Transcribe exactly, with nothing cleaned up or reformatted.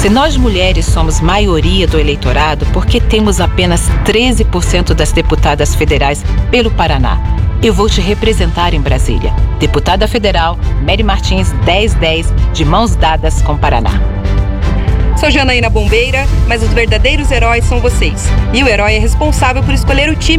Se nós mulheres somos maioria do eleitorado, por que temos apenas treze por cento das deputadas federais pelo Paraná? Eu vou te representar em Brasília. Deputada Federal, Mary Martins dez dez, de mãos dadas com Paraná. Sou Janaína Bombeira, mas os verdadeiros heróis são vocês. E o herói é responsável por escolher o time